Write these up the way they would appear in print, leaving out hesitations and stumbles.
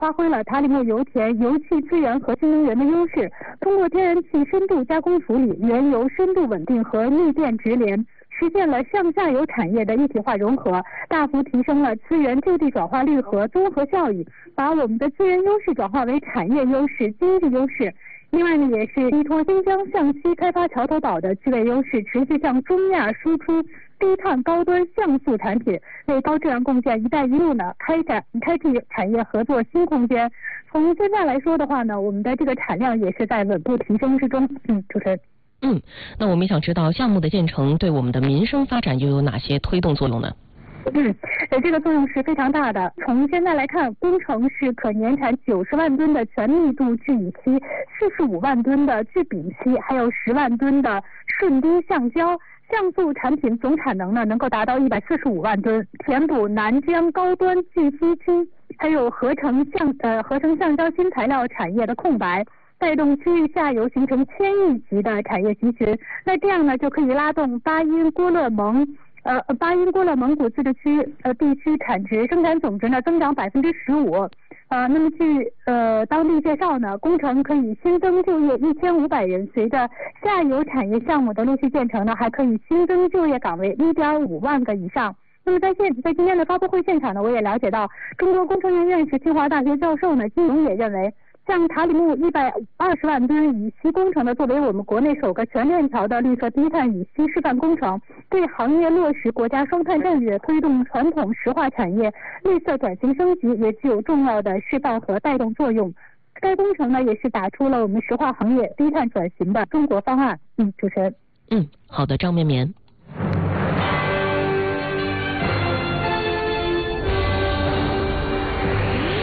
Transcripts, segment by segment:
发挥了塔里木油田油气资源和新能源的优势，通过天然气深度加工处理、原油深度稳定和逆电直连，实现了上下游产业的一体化融合，大幅提升了资源就地转化率和综合效益，把我们的资源优势转化为产业优势、经济优势。另外呢，也是依托新疆向西开发桥头堡的具备优势，持续向中亚输出低碳高端像素产品，为高质量贡献“一带一路”呢开辟产业合作新空间。从现在来说的话呢，我们的这个产量也是在稳步提升之中。主持人。 那我们想知道项目的建成对我们的民生发展又有哪些推动作用呢？ 这个作用是非常大的。从现在来看，工程是可年产90万吨的全密度聚乙烯，45万吨的聚丙烯，还有10万吨的顺丁橡胶。像素产品总产能呢能够达到145万吨，填补南疆高端聚烯区还有合成橡胶新材料产业的空白，带动区域下游形成1000亿级的产业集群。那这样呢就可以拉动巴音郭勒蒙古自治区地区产值生产总值呢增长15%。那么据当地介绍呢，工程可以新增就业1500人，随着下游产业项目的陆续建成呢，还可以新增就业岗位1.5万个以上。那么在今天的发布会现场呢，我也了解到，中国工程院院士、清华大学教授呢金勇也认为，像塔里木120万吨乙烯工程呢，作为我们国内首个全链条的绿色低碳乙烯示范工程，对行业落实国家双碳战略、推动传统石化产业绿色转型升级也具有重要的示范和带动作用。该工程呢，也是打出了我们石化行业低碳转型的中国方案。主持人。 好的，张绵绵。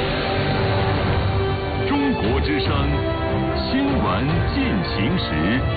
中国之声，新闻进行时。